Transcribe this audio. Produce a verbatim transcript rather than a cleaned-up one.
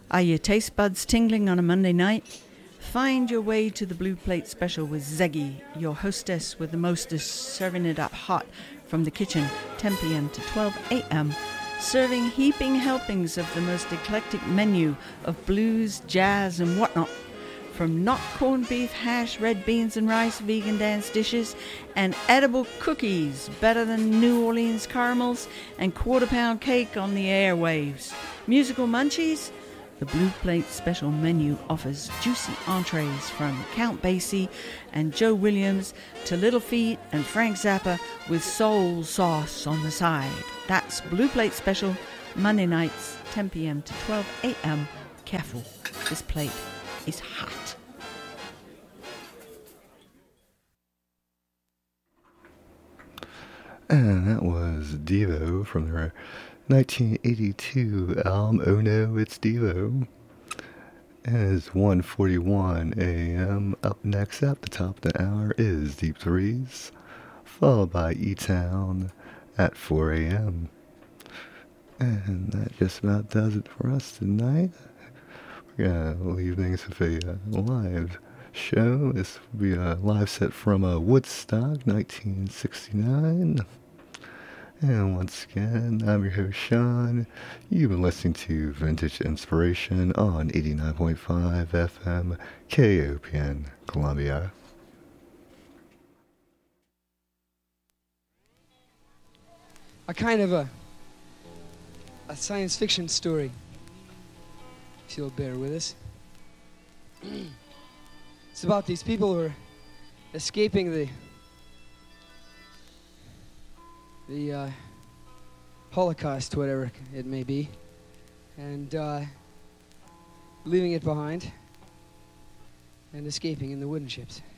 Are your taste buds tingling on a Monday night? Find your way to the Blue Plate Special with Zeggy, your hostess with the mostest, serving it up hot from the kitchen, ten p.m. to twelve a.m., serving heaping helpings of the most eclectic menu of blues, jazz, and whatnot. From knock corned beef, hash, red beans and rice, vegan dance dishes, and edible cookies better than New Orleans caramels, and quarter pound cake on the airwaves. Musical munchies? The Blue Plate Special menu offers juicy entrees from Count Basie and Joe Williams to Little Feat and Frank Zappa with soul sauce on the side. That's Blue Plate Special, Monday nights, ten p.m. to twelve a.m. Careful, this plate is hot. And that was Devo from their nineteen eighty-two album, Oh No, It's Devo. And it's one forty-one a.m. Up next at the top of the hour is Deep Threes, followed by E-Town at four a.m. And that just about does it for us tonight. We're going to leave things with a uh, live show. This will be a live set from uh, Woodstock, nineteen sixty-nine. And once again, I'm your host, Sean. You've been listening to Vintage Inspiration on eighty-nine point five F M K O P N, Columbia. A kind of a, a science fiction story, if you'll bear with us. It's about these people who are escaping the the uh, Holocaust, whatever it may be, and uh, leaving it behind and escaping in the wooden ships.